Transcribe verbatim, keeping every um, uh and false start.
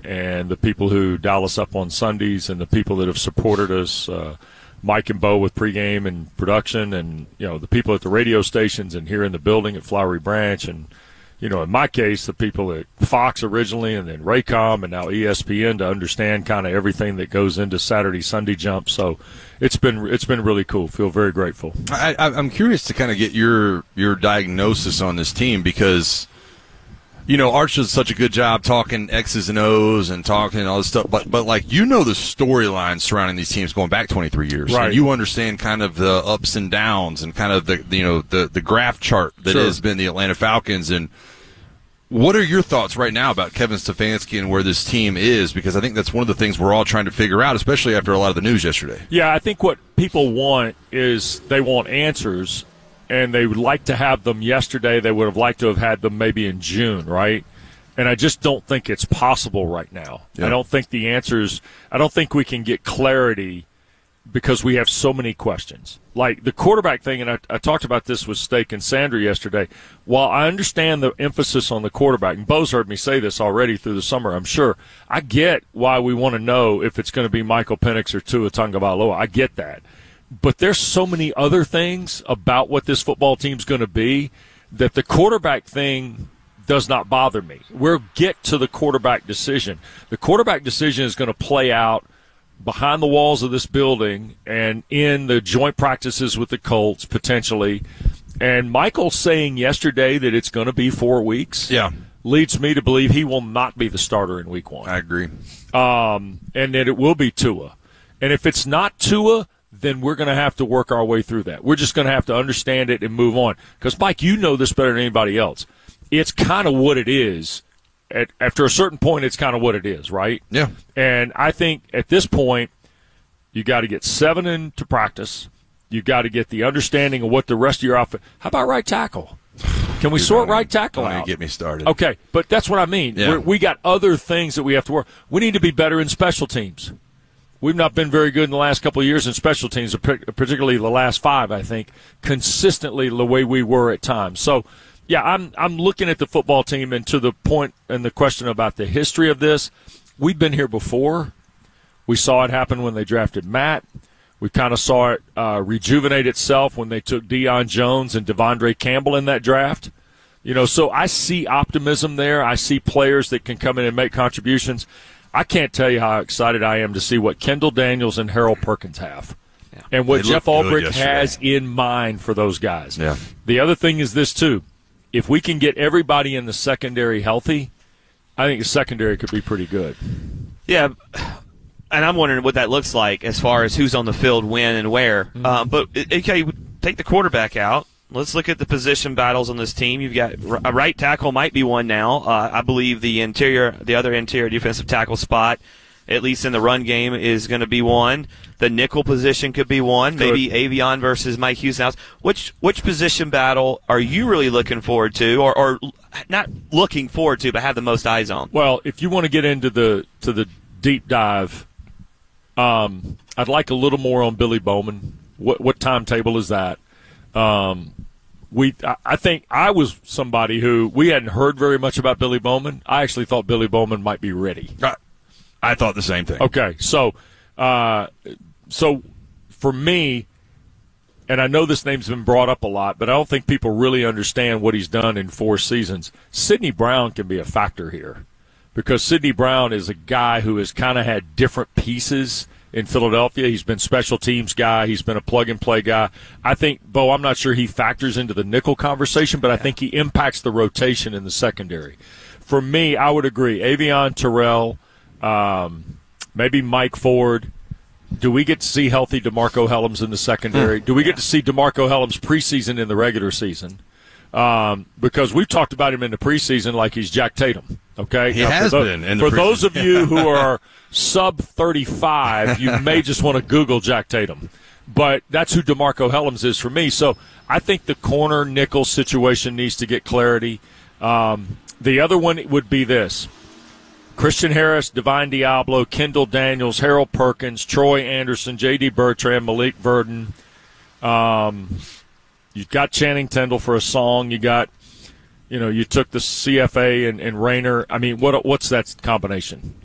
and the people who dial us up on Sundays and the people that have supported us, uh, Mike and Bo with pregame and production, and, you know, the people at the radio stations and here in the building at Flowery Branch, and, you know, in my case, the people at Fox originally and then Raycom and now E S P N to understand kind of everything that goes into Saturday, Sunday Jump. So it's been it's been really cool. Feel very grateful. I, I'm curious to kind of get your your diagnosis on this team because, you know, Arch does such a good job talking X's and O's and talking all this stuff, but but like you know the storyline surrounding these teams going back twenty-three years, right? And you understand kind of the ups and downs and kind of the you know the the graph chart that Sure. has been the Atlanta Falcons. And what are your thoughts right now about Kevin Stefanski and where this team is? Because I think that's one of the things we're all trying to figure out, especially after a lot of the news yesterday. Yeah, I think what people want is they want answers. And they would like to have them yesterday. They would have liked to have had them maybe in June, right? And I just don't think it's possible right now. Yeah. I don't think the answers – I don't think we can get clarity because we have so many questions. Like the quarterback thing, and I, I talked about this with Steak and Sandra yesterday. While I understand the emphasis on the quarterback, and Bo's heard me say this already through the summer, I'm sure, I get why we want to know if it's going to be Michael Penix or Tua Tagovailoa. I get that. But there's so many other things about what this football team's going to be that the quarterback thing does not bother me. We'll get to the quarterback decision. The quarterback decision is going to play out behind the walls of this building and in the joint practices with the Colts potentially. And Michael saying yesterday that it's going to be four weeks yeah. leads me to believe he will not be the starter in week one. I agree. Um, and that it will be Tua. And if it's not Tua, then we're going to have to work our way through that. We're just going to have to understand it and move on. Because, Mike, you know this better than anybody else. It's kind of what it is. At, after a certain point, it's kind of what it is, right? Yeah. And I think at this point, you got to get seven into practice. You got to get the understanding of what the rest of your offense. How about right tackle? Can we sort right tackle don't out? Get me started. Okay, but that's what I mean. Yeah. We're, we got other things that we have to work. We need to be better in special teams. We've not been very good in the last couple of years in special teams, particularly the last five, I think, consistently the way we were at times. So, yeah, I'm I'm looking at the football team, and to the point and the question about the history of this, we've been here before. We saw it happen when they drafted Matt. We kind of saw it uh, rejuvenate itself when they took Deion Jones and Devondre Campbell in that draft. You know, so I see optimism there. I see players that can come in and make contributions. I can't tell you how excited I am to see what Kendall Daniels and Harold Perkins have yeah. and what they Jeff Ulbrich has in mind for those guys. Yeah. The other thing is this, too. If we can get everybody in the secondary healthy, I think the secondary could be pretty good. Yeah, and I'm wondering what that looks like as far as who's on the field, when, and where. Mm-hmm. Um, but, okay, take the quarterback out. Let's look at the position battles on this team. You've got a right tackle might be one now. Uh, I believe the interior, the other interior defensive tackle spot, at least in the run game, is going to be one. The nickel position could be one. Good. Maybe Avion versus Mike Houston. Which which position battle are you really looking forward to, or, or not looking forward to, but have the most eyes on? Well, if you want to get into the to the deep dive, um, I'd like a little more on Billy Bowman. What what timetable is that? Um, we, I think I was somebody who we hadn't heard very much about Billy Bowman. I actually thought Billy Bowman might be ready. I, I thought the same thing. Okay, so, uh, so for me, and I know this name's been brought up a lot, but I don't think people really understand what he's done in four seasons. Sidney Brown can be a factor here because Sidney Brown is a guy who has kind of had different pieces in Philadelphia. He's been special teams guy. He's been a plug-and-play guy. I think, Bo, I'm not sure he factors into the nickel conversation, but I think he impacts the rotation in the secondary. For me, I would agree. Avion, Terrell, um, maybe Mike Ford. Do we get to see healthy DeMarco Hellams in the secondary? Do we get to see DeMarco Hellams preseason in the regular season? Um, because we've talked about him in the preseason like he's Jack Tatum. Okay, he now, has for been. In the for preseason. Those of you who are sub thirty-five, you may just want to Google Jack Tatum. But that's who DeMarco Hellams is for me. So I think the corner nickel situation needs to get clarity. Um, the other one would be this. Christian Harris, Divine Diablo, Kendall Daniels, Harold Perkins, Troy Anderson, J D Bertrand, Malik Verdon. Um, you've got Channing Tindall for a song. You got, you know, you took the C F A and, and Rayner. I mean, what what's that combination?